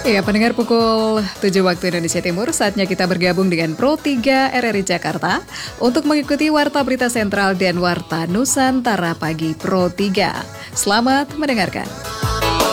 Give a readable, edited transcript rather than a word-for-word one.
Ya, pendengar pukul 7 waktu Indonesia Timur, saatnya kita bergabung dengan Pro 3 RRI Jakarta untuk mengikuti Warta Berita Sentral dan Warta Nusantara Pagi Pro 3. Selamat mendengarkan.